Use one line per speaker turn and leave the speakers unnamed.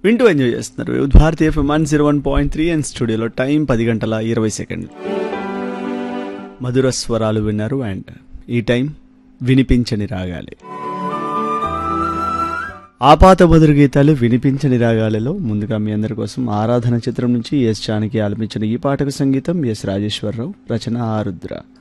వింటూ ఎంజాయ్ చేస్తున్నారు వివిధ భారతీయ FM 101.3 అండ్ స్టూడియోలో టైం 10:20. మధుర స్వరాలు విన్నారు అండ్ ఈ టైం వినిపించని రాగాలి. ఆపాత మధుర గీతాలు వినిపించని రాగాలలో ముందుగా మీ అందరి కోసం ఆరాధన చిత్రం నుంచి ఎస్ జానకి ఆలపించిన ఈ పాటకు సంగీతం ఎస్ రాజేశ్వరరావు, రచన ఆరుద్ర.